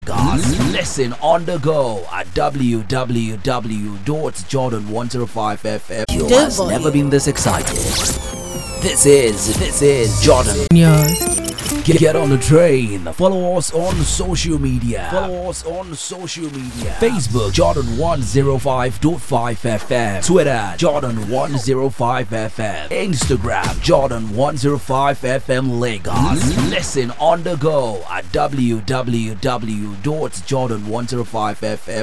Guys, listen on the go at www.jordan105fm. You has never been this excited. This is Jordan. Yes. Get on the train. Follow us on social media. Facebook Jordan105.5fm. Twitter Jordan105fm. Instagram Jordan105fm Lagos. Listen on the go at www.jordan105fm.